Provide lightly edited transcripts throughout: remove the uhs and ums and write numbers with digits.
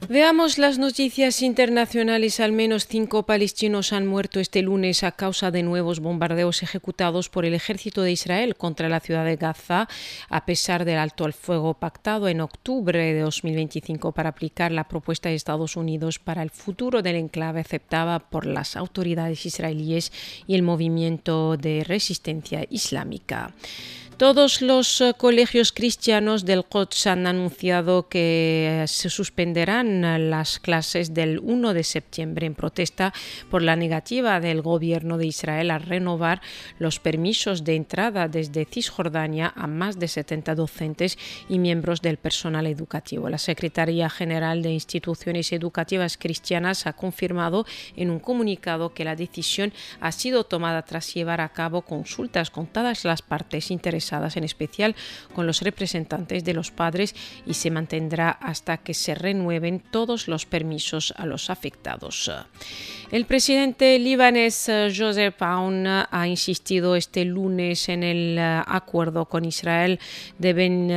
Veamos las noticias internacionales. Al menos 5 palestinos han muerto este lunes a causa de nuevos bombardeos ejecutados por el ejército de Israel contra la ciudad de Gaza, a pesar del alto al fuego pactado en octubre de 2025 para aplicar la propuesta de Estados Unidos para el futuro del enclave aceptada por las autoridades israelíes y el movimiento de resistencia islámica. Todos los colegios cristianos del Quds han anunciado que se suspenderán las clases del 1 de septiembre en protesta por la negativa del gobierno de Israel a renovar los permisos de entrada desde Cisjordania a más de 70 docentes y miembros del personal educativo. La Secretaría General de Instituciones Educativas Cristianas ha confirmado en un comunicado que la decisión ha sido tomada tras llevar a cabo consultas con todas las partes interesadas, en especial con los representantes de los padres, y se mantendrá hasta que se renueven todos los permisos a los afectados. El presidente libanés Joseph Aoun ha insistido este lunes en el acuerdo con Israel. Deben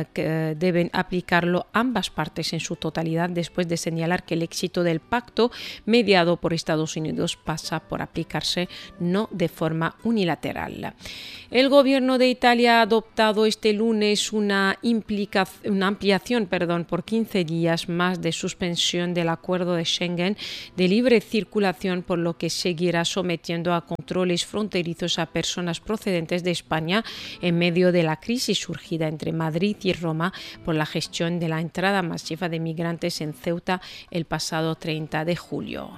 aplicarlo ambas partes en su totalidad, después de señalar que el éxito del pacto mediado por Estados Unidos pasa por aplicarse no de forma unilateral. El gobierno de Italia ha adoptado este lunes una ampliación por 15 días más de suspensión del acuerdo de Schengen de libre circulación, por lo que seguirá sometiendo a controles fronterizos a personas procedentes de España en medio de la crisis surgida entre Madrid y Roma por la gestión de la entrada masiva de migrantes en Ceuta el pasado 30 de julio.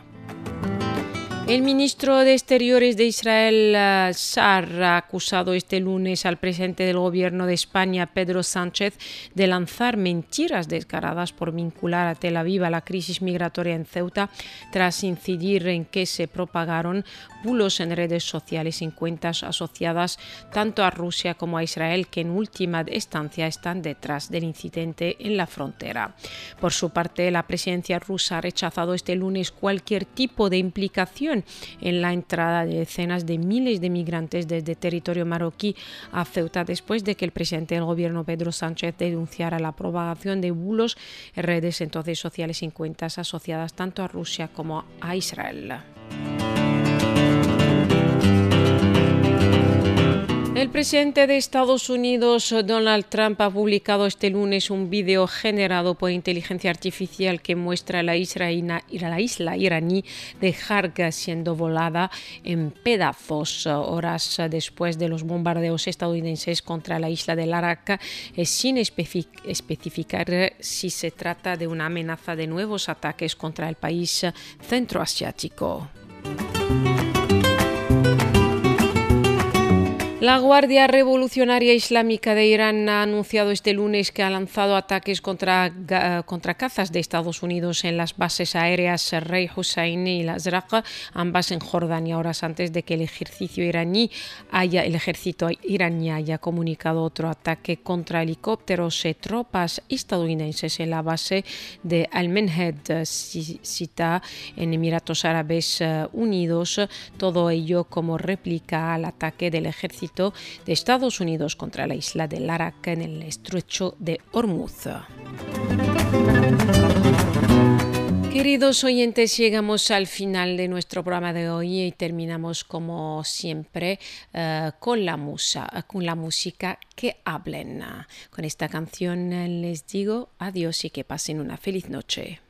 El ministro de Exteriores de Israel, Sar, ha acusado este lunes al presidente del gobierno de España, Pedro Sánchez, de lanzar mentiras descaradas por vincular a Tel Aviv a la crisis migratoria en Ceuta, tras incidir en que se propagaron bulos en redes sociales en cuentas asociadas tanto a Rusia como a Israel, que en última instancia están detrás del incidente en la frontera. Por su parte, la presidencia rusa ha rechazado este lunes cualquier tipo de implicación en la entrada de decenas de miles de migrantes desde territorio marroquí a Ceuta, después de que el presidente del gobierno, Pedro Sánchez, denunciara la propagación de bulos en redes sociales en cuentas asociadas tanto a Rusia como a Israel. El presidente de Estados Unidos, Donald Trump, ha publicado este lunes un vídeo generado por inteligencia artificial que muestra la isla iraní de Harg siendo volada en pedazos horas después de los bombardeos estadounidenses contra la isla de Larak, sin especificar si se trata de una amenaza de nuevos ataques contra el país centroasiático. La Guardia Revolucionaria Islámica de Irán ha anunciado este lunes que ha lanzado ataques contra cazas de Estados Unidos en las bases aéreas Rey Hussein y Azraq, ambas en Jordania, horas antes de que el ejército iraní haya comunicado otro ataque contra helicópteros y tropas estadounidenses en la base de Al-Menhed, Sita, en Emiratos Árabes Unidos, todo ello como réplica al ataque del ejército de Estados Unidos contra la isla de Larak en el estrecho de Hormuz. Queridos oyentes, llegamos al final de nuestro programa de hoy y terminamos como siempre con la música que hablen. Con esta canción les digo adiós y que pasen una feliz noche.